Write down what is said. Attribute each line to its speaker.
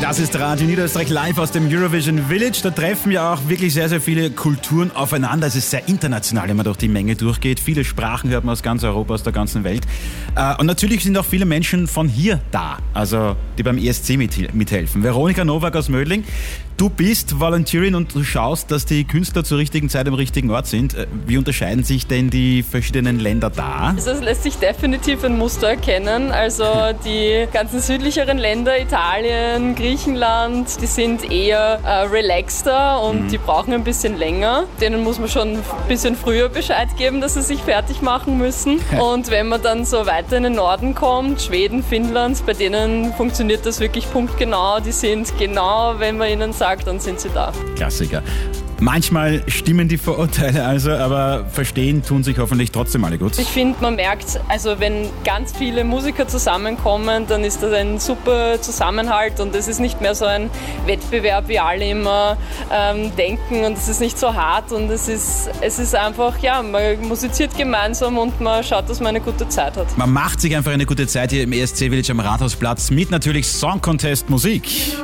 Speaker 1: Das ist Radio Niederösterreich live aus dem Eurovision Village. Da treffen ja auch wirklich sehr, sehr viele Kulturen aufeinander. Es ist sehr international, wenn man durch die Menge durchgeht. Viele Sprachen hört man aus ganz Europa, aus der ganzen Welt. Und natürlich sind auch viele Menschen von hier da, also die beim ESC mithelfen. Veronika Nowak aus Mödling, du bist Volunteerin und du schaust, dass die Künstler zur richtigen Zeit am richtigen Ort sind. Wie unterscheiden sich denn die verschiedenen Länder da?
Speaker 2: Also es lässt sich definitiv ein Muster erkennen. Also die ganzen südlicheren Länder, Italien, Griechenland, die sind eher relaxter und die brauchen ein bisschen länger. Denen muss man schon ein bisschen früher Bescheid geben, dass sie sich fertig machen müssen. Und wenn man dann so weiter in den Norden kommt, Schweden, Finnland, bei denen funktioniert das wirklich punktgenau. Die sind genau, wenn man ihnen sagt, dann sind sie da.
Speaker 1: Klassiker. Manchmal stimmen die Vorurteile also, aber verstehen tun sich hoffentlich trotzdem alle gut.
Speaker 2: Ich finde, man merkt, also wenn ganz viele Musiker zusammenkommen, dann ist das ein super Zusammenhalt und es ist nicht mehr so ein Wettbewerb, wie alle immer denken, und es ist nicht so hart und es ist einfach, ja, man musiziert gemeinsam und man schaut, dass man eine gute Zeit hat.
Speaker 1: Man macht sich einfach eine gute Zeit hier im ESC Village am Rathausplatz mit natürlich Song Contest Musik.